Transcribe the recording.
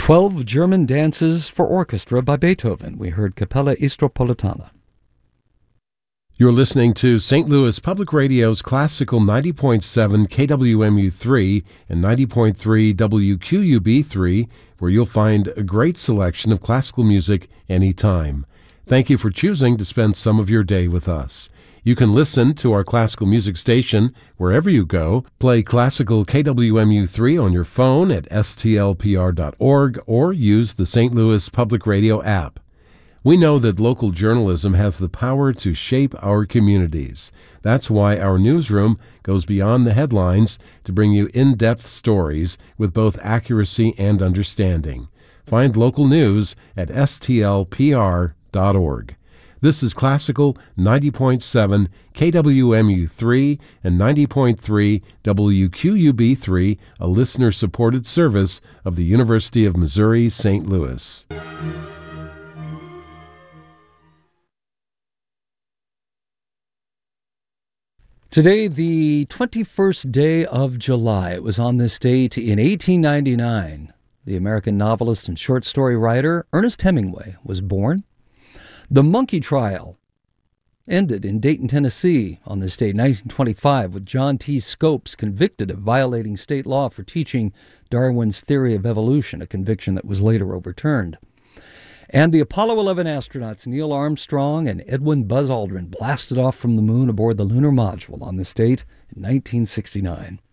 12 German Dances for Orchestra by Beethoven. We heard Capella Istropolitana. You're listening to St. Louis Public Radio's Classical 90.7 KWMU3 and 90.3 WQUB3, where you'll find a great selection of classical music anytime. Thank you for choosing to spend some of your day with us. You can listen to our classical music station wherever you go. Play classical KWMU3 on your phone at stlpr.org or use the St. Louis Public Radio app. We know that local journalism has the power to shape our communities. That's why our newsroom goes beyond the headlines to bring you in-depth stories with both accuracy and understanding. Find local news at stlpr.org. This is Classical 90.7 KWMU3 and 90.3 WQUB3, a listener-supported service of the University of Missouri, St. Louis. Today, the 21st day of July. It was on this date in 1899. The American novelist and short story writer Ernest Hemingway was born. The monkey trial ended in Dayton, Tennessee on this date, 1925, with John T. Scopes convicted of violating state law for teaching Darwin's theory of evolution, a conviction that was later overturned. And the Apollo 11 astronauts Neil Armstrong and Edwin Buzz Aldrin blasted off from the moon aboard the lunar module on this date in 1969.